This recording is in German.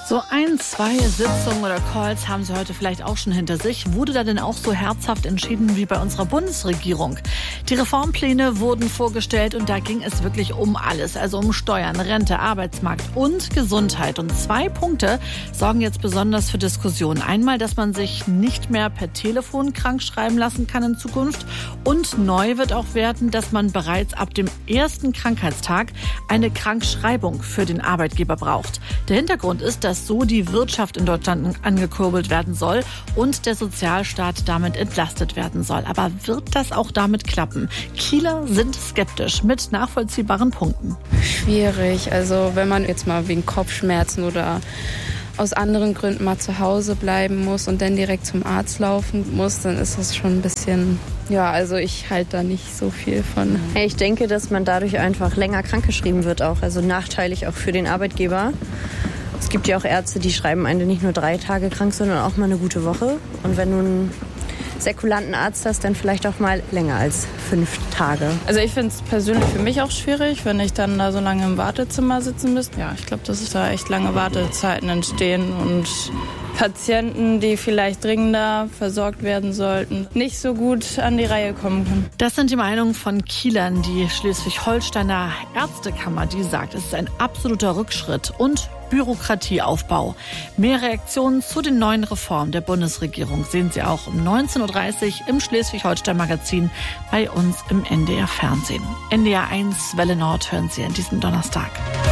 So 2 Sitzungen oder Calls haben Sie heute vielleicht auch schon hinter sich. Wurde da denn auch so herzhaft entschieden wie bei unserer Bundesregierung? Die Reformpläne wurden vorgestellt und da ging es wirklich um alles. Also um Steuern, Rente, Arbeitsmarkt und Gesundheit. Und 2 Punkte sorgen jetzt besonders für Diskussionen. Einmal, dass man sich nicht mehr per Telefon krank schreiben lassen kann in Zukunft. Und neu wird auch werden, dass man bereits ab dem ersten Krankheitstag eine Krankschreibung für den Arbeitgeber braucht. Der Hintergrund ist, dass so die Wirtschaft in Deutschland angekurbelt werden soll und der Sozialstaat damit entlastet werden soll. Aber wird das auch damit klappen? Kieler sind skeptisch mit nachvollziehbaren Punkten. Schwierig. Also wenn man jetzt mal wegen Kopfschmerzen oder aus anderen Gründen mal zu Hause bleiben muss und dann direkt zum Arzt laufen muss, dann ist das schon ein bisschen, also ich halte da nicht so viel von. Ich denke, dass man dadurch einfach länger krankgeschrieben wird auch, also nachteilig auch für den Arbeitgeber. Es gibt ja auch Ärzte, die schreiben einen nicht nur 3 Tage krank, sondern auch mal eine gute Woche. Und wenn du einen säkulanten Arzt hast, dann vielleicht auch mal länger als 5 Tage. Also ich finde es persönlich für mich auch schwierig, wenn ich dann da so lange im Wartezimmer sitzen müsste. Ja, ich glaube, dass da echt lange Wartezeiten entstehen und Patienten, die vielleicht dringender versorgt werden sollten, nicht so gut an die Reihe kommen können. Das sind die Meinungen von Kielern. Die Schleswig-Holsteiner Ärztekammer, die sagt, es ist ein absoluter Rückschritt und Bürokratieaufbau. Mehr Reaktionen zu den neuen Reformen der Bundesregierung sehen Sie auch um 19.30 Uhr im Schleswig-Holstein-Magazin bei uns im NDR Fernsehen. NDR 1 Welle Nord hören Sie an diesem Donnerstag.